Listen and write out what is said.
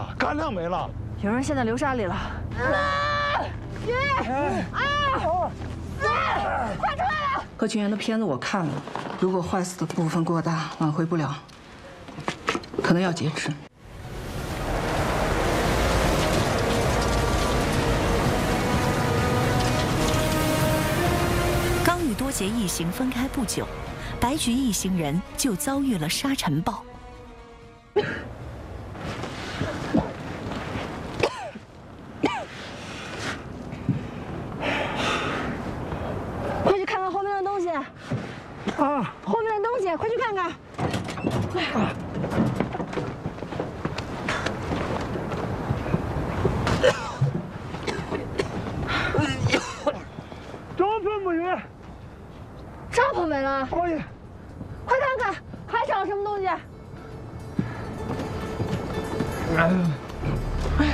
了，干粮没了。 有人陷在流沙里了。 1、2、4，快出来了！ 何群元的片子我看了，如果坏死的部分过大，挽回不了，可能要截肢。 与多杰一行分开不久，白菊一行人就遭遇了沙尘暴。 快去看看后面的东西！啊，后面的东西，快去看看！ 帐篷没有。 帐篷没了， 哎呀， 快看看还少什么东西？ 哎